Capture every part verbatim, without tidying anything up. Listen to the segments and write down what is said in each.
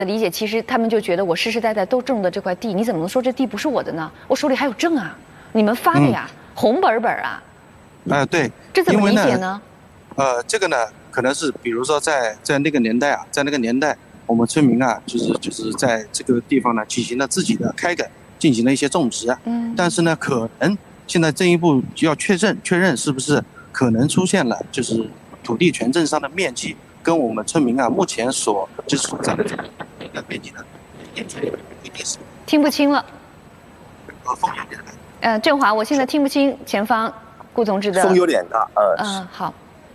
理解，其实他们就觉得我世世代代都种的这块地，你怎么能说这地不是我的呢？我手里还有证啊，你们发的呀，嗯、红本本啊。 啊、呃，对， 这怎么理解呢？ 呃，这个呢，可能是比如说在在那个年代啊，在那个年代，我们村民啊，就是就是在这个地方呢进行了自己的开垦，进行了一些种植啊。嗯。但是呢，可能现在进一步要确认确认是不是可能出现了就是土地权证上的面积。跟我们村民啊，目前所就是所在的这个面积呢，不一定是。 听不清了。 呃，风有点大。 呃，振华，我现在听不清前方顾同志的。 风有点大，呃。 嗯，好。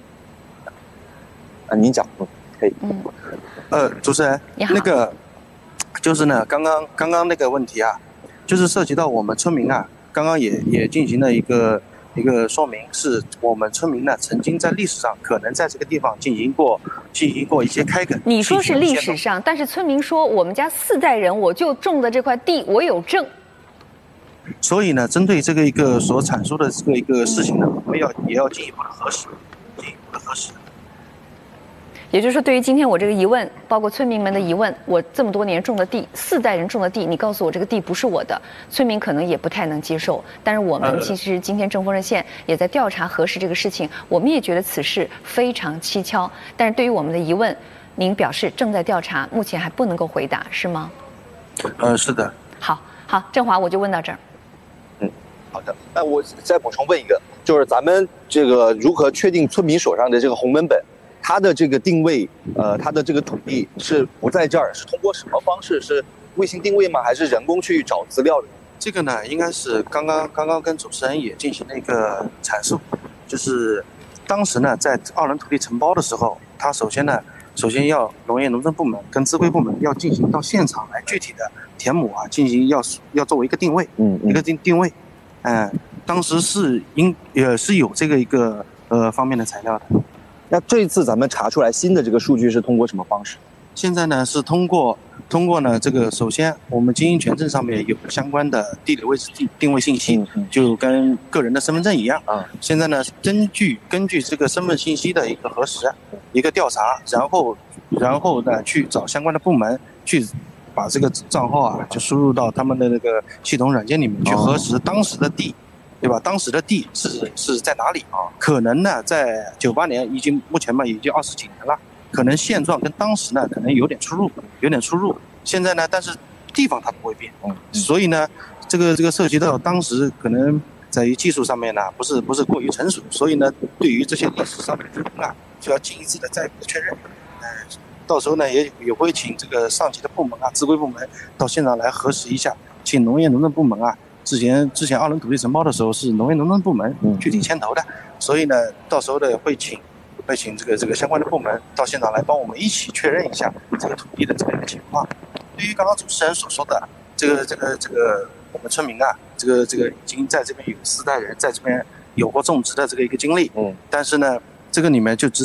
啊，您讲，嗯，可以。 嗯。 呃，主持人，那个就是呢，刚刚刚刚那个问题啊，就是涉及到我们村民啊，刚刚也也进行了一个。一个说明是我们村民呢曾经在历史上可能在这个地方进行过进行过一些开垦。 你说是历史上，但是村民说我们家四代人我就种的这块地我有证。 所以呢，针对这个一个所阐述的这个一个事情呢，我们要也要进一步的核实，进一步的核实。 也就是说，对于今天我这个疑问，包括村民们的疑问，我这么多年种的地，四代人种的地，你告诉我这个地不是我的，村民可能也不太能接受。但是我们其实今天正丰热线也在调查核实这个事情，我们也觉得此事非常蹊跷。但是对于我们的疑问，您表示正在调查，目前还不能够回答，是吗？ 呃，是的。 好，好，振华，我就问到这儿。 嗯，好的。那我再补充问一个，就是咱们这个如何确定村民手上的这个红本本？它的这个定位，呃，它的这个土地是不在这儿，是通过什么方式？是卫星定位吗？还是人工去找资料的？ 这个呢，应该是刚刚刚刚跟主持人也进行了一个阐述，就是当时呢，在二轮土地承包的时候，它首先呢，首先要农业农政部门跟资规部门要进行到现场来具体的田亩啊，进行要要作为一个定位， 嗯， 一个定定位，嗯、呃，当时是应也是有这个一个呃方面的材料的。 那这一次咱们查出来新的这个数据是通过什么方式？ 现在呢是通过通过呢这个首先我们经营权证上面有相关的地理位置定定位信息， 嗯嗯、 就跟个人的身份证一样啊。 现在呢根据根据这个身份信息的一个核实，一个调查，然后然后呢去找相关的部门去把这个账号啊就输入到他们的那个系统软件里面去核实当时的地。对吧？当时的地是是在哪里啊？可能呢，在九八年已经目前嘛，已经二十几年了，可能现状跟当时呢可能有点出入，有点出入。现在呢，但是地方它不会变，嗯，所以呢，这个这个涉及到当时可能在于技术上面呢，不是不是过于成熟，所以呢，对于这些历史上面的啊，就要进一步的再确认。嗯、呃，到时候呢，也也会请这个上级的部门啊，资规部门到现场来核实一下，请农业农政部门啊。之前之前二轮土地承包的时候是农业农政部门具体牵头的，嗯、所以呢，到时候呢会请会请这个这个相关的部门到现场来帮我们一起确认一下这个土地的这个一个情况。对于刚刚主持人所说的这个这个这个我们村民啊，这个这个已经在这边有四代人在这边有过种植的这个一个经历，嗯，但是呢，这个里面就知